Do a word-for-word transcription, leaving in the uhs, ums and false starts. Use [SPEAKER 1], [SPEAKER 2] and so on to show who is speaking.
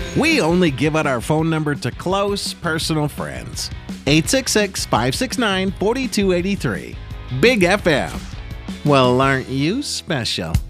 [SPEAKER 1] We only give out our phone number to close, personal friends. eight six six, five six nine, four two eight three. Big F M. Well, aren't you special?